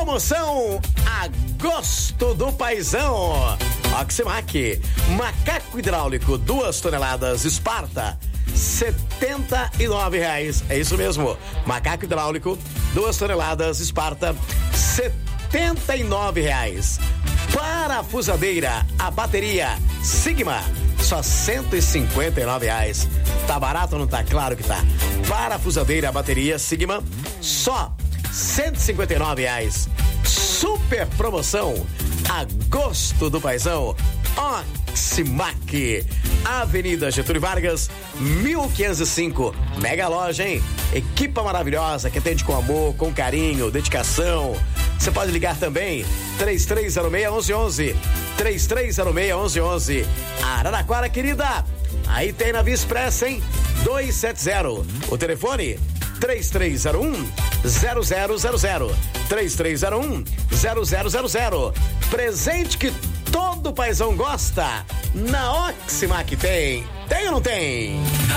Promoção Agosto do Paizão. Oximac, macaco hidráulico 2 toneladas Esparta, R$79. É isso mesmo. Macaco hidráulico 2 toneladas Esparta, R$79. Parafusadeira, a bateria Sigma, só R$159. Tá barato ou não tá? Claro que tá. Parafusadeira, a bateria Sigma, só R$159. Super promoção Agosto do Paizão. Oximac, Avenida Getúlio Vargas, 1505. Mega loja, hein? Equipa maravilhosa que atende com amor, com carinho, dedicação. Você pode ligar também 3306-1111. 3306-1111. Araraquara, querida. Aí tem na Via Expressa, hein? 270. O telefone 3301-0000. 3301-0000. Presente que todo paizão gosta. Na Oximac tem. Tem ou não tem?